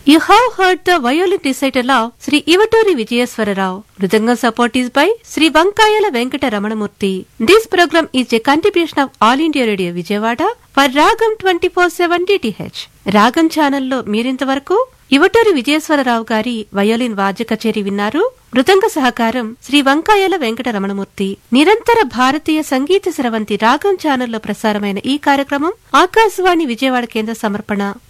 You have heard the violin recital of Sri Ivaturi Vijayeswara Rao. Mridangam support is by Sri Vankayala Venkata Ramanamurthy. This program is a contribution of All India Radio Vijayawada for Ragam 24/7 DTH. Ragam ఛానల్లో మీరింతవరకు ఇవటూరి విజయేశ్వరరావు గారి violin వాద్య కచేరీ విన్నారు. మృదంగ సహకారం శ్రీ వంకాయల వెంకట రమణమూర్తి. నిరంతర భారతీయ సంగీత స్రవంతి రాగం ఛానల్లో ప్రసారమైన ఈ కార్యక్రమం ఆకాశవాణి విజయవాడ కేంద్ర సమర్పణ.